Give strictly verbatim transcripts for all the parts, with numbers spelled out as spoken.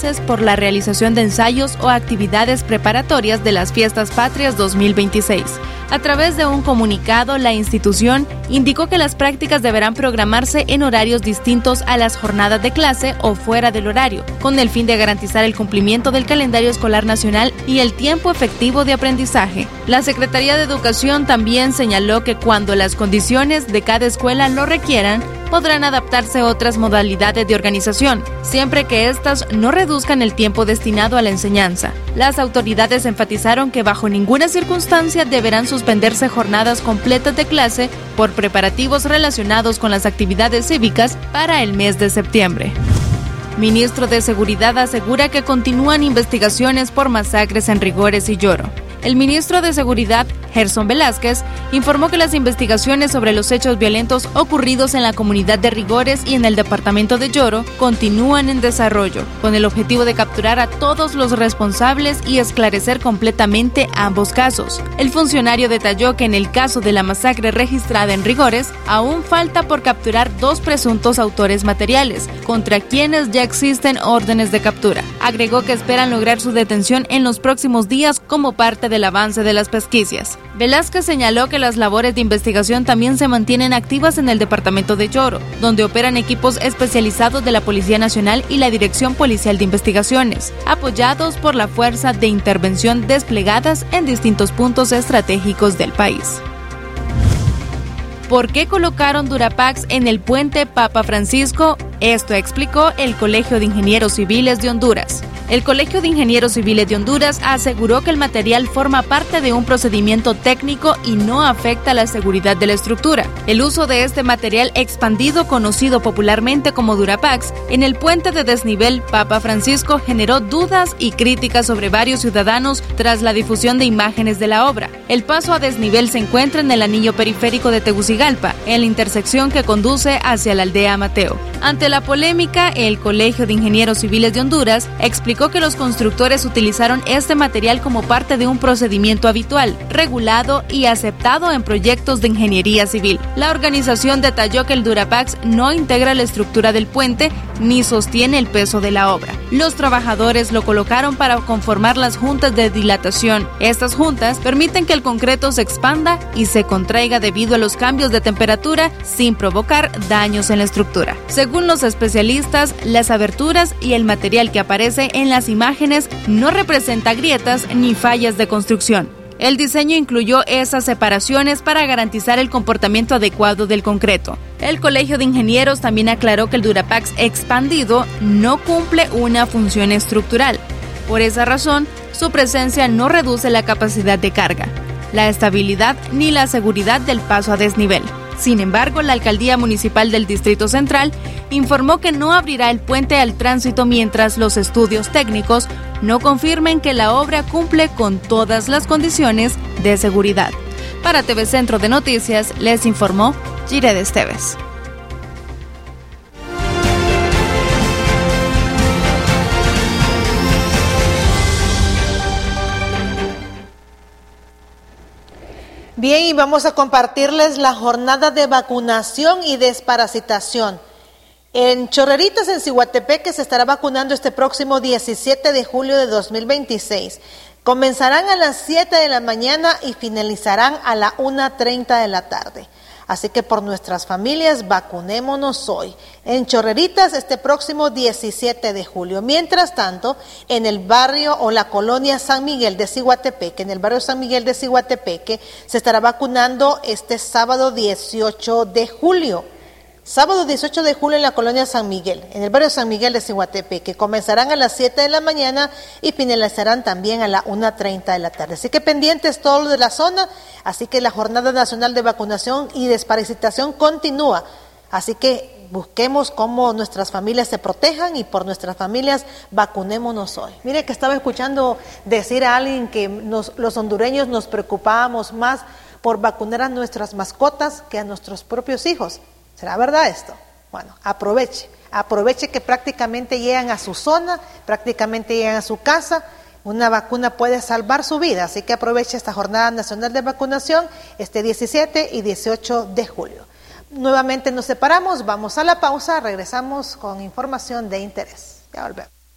clases por la realización de ensayos o actividades preparatorias de las Fiestas Patrias dos mil veintiséis. A través de un comunicado, la institución indicó que las prácticas deberán programarse en horarios distintos a las jornadas de clase o fuera del horario, con el fin de garantizar el cumplimiento del calendario escolar nacional y el tiempo efectivo de aprendizaje. La Secretaría de Educación también señaló que cuando las condiciones de cada escuela lo requieran, podrán adaptarse otras modalidades de organización, siempre que éstas no reduzcan el tiempo destinado a la enseñanza. Las autoridades enfatizaron que bajo ninguna circunstancia deberán suspenderse jornadas completas de clase por preparativos relacionados con las actividades cívicas para el mes de septiembre. Ministro de Seguridad asegura que continúan investigaciones por masacres en Rigores y Yoro. El ministro de Seguridad, Gerson Velázquez, informó que las investigaciones sobre los hechos violentos ocurridos en la comunidad de Rigores y en el departamento de Yoro continúan en desarrollo, con el objetivo de capturar a todos los responsables y esclarecer completamente ambos casos. El funcionario detalló que en el caso de la masacre registrada en Rigores, aún falta por capturar dos presuntos autores materiales, contra quienes ya existen órdenes de captura. Agregó que esperan lograr su detención en los próximos días como parte del avance de las pesquisas. Velázquez señaló que las labores de investigación también se mantienen activas en el departamento de Yoro, donde operan equipos especializados de la Policía Nacional y la Dirección Policial de Investigaciones, apoyados por la Fuerza de Intervención desplegadas en distintos puntos estratégicos del país. ¿Por qué colocaron Durapax en el puente Papa Francisco? Esto explicó el Colegio de Ingenieros Civiles de Honduras. El Colegio de Ingenieros Civiles de Honduras aseguró que el material forma parte de un procedimiento técnico y no afecta la seguridad de la estructura. El uso de este material expandido, conocido popularmente como Durapax, en el puente de desnivel Papa Francisco generó dudas y críticas sobre varios ciudadanos tras la difusión de imágenes de la obra. El paso a desnivel se encuentra en el anillo periférico de Tegucigalpa, en la intersección que conduce hacia la aldea Mateo. Ante la polémica, el Colegio de Ingenieros Civiles de Honduras explicó que los constructores utilizaron este material como parte de un procedimiento habitual, regulado y aceptado en proyectos de ingeniería civil. La organización detalló que el Durapax no integra la estructura del puente ni sostiene el peso de la obra. Los trabajadores lo colocaron para conformar las juntas de dilatación. Estas juntas permiten que el concreto se expanda y se contraiga debido a los cambios de temperatura sin provocar daños en la estructura. Según los especialistas, las aberturas y el material que aparece en las imágenes no representa grietas ni fallas de construcción. El diseño incluyó esas separaciones para garantizar el comportamiento adecuado del concreto. El Colegio de Ingenieros también aclaró que el Durapax expandido no cumple una función estructural. Por esa razón, su presencia no reduce la capacidad de carga, la estabilidad ni la seguridad del paso a desnivel. Sin embargo, la Alcaldía Municipal del Distrito Central informó que no abrirá el puente al tránsito mientras los estudios técnicos no confirmen que la obra cumple con todas las condiciones de seguridad. Para T V Centro de Noticias, les informó Gired Esteves. Bien, y vamos a compartirles la jornada de vacunación y desparasitación. En Chorreritas, en Ciguatepeque, se estará vacunando este próximo diecisiete de julio de dos mil veintiséis. Comenzarán a las siete de la mañana y finalizarán a la una treinta de la tarde. Así que por nuestras familias, vacunémonos hoy. En Chorreritas, este próximo diecisiete de julio. Mientras tanto, en el barrio o la colonia San Miguel de Ciguatepeque, en el barrio San Miguel de Ciguatepeque, se estará vacunando este sábado dieciocho de julio. Sábado dieciocho de julio en la colonia San Miguel, en el barrio San Miguel de Ciguatepeque. Comenzarán a las siete de la mañana y finalizarán también a la una treinta de la tarde. Así que pendientes todo lo de la zona, así que la Jornada Nacional de Vacunación y Desparasitación continúa. Así que busquemos cómo nuestras familias se protejan y por nuestras familias vacunémonos hoy. Mire que estaba escuchando decir a alguien que nos, los hondureños nos preocupábamos más por vacunar a nuestras mascotas que a nuestros propios hijos. ¿Será verdad esto? Bueno, aproveche, aproveche que prácticamente llegan a su zona, prácticamente llegan a su casa. Una vacuna puede salvar su vida, así que aproveche esta Jornada Nacional de Vacunación este diecisiete y dieciocho de julio. Nuevamente nos separamos, vamos a la pausa, regresamos con información de interés. Ya volvemos.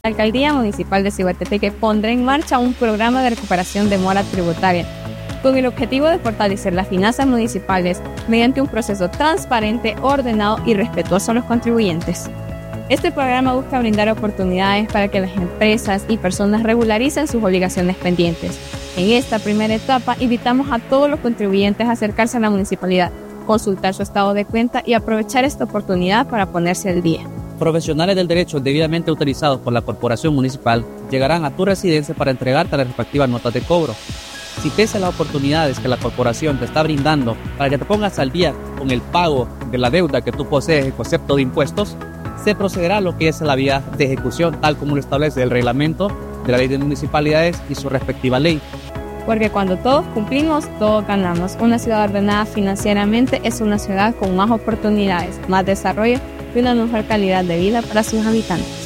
La Alcaldía Municipal de Ciguatepeque pondrá en marcha un programa de recuperación de mora tributaria, con el objetivo de fortalecer las finanzas municipales mediante un proceso transparente, ordenado y respetuoso a los contribuyentes. Este programa busca brindar oportunidades para que las empresas y personas regularicen sus obligaciones pendientes. En esta primera etapa, invitamos a todos los contribuyentes a acercarse a la municipalidad, consultar su estado de cuenta y aprovechar esta oportunidad para ponerse al día. Profesionales del derecho debidamente autorizados por la Corporación Municipal llegarán a tu residencia para entregarte las respectivas notas de cobro. Si pese a las oportunidades que la corporación te está brindando para que te pongas al día con el pago de la deuda que tú posees en concepto de impuestos, se procederá a lo que es la vía de ejecución, tal como lo establece el reglamento de la Ley de Municipalidades y su respectiva ley. Porque cuando todos cumplimos, todos ganamos. Una ciudad ordenada financieramente es una ciudad con más oportunidades, más desarrollo y una mejor calidad de vida para sus habitantes.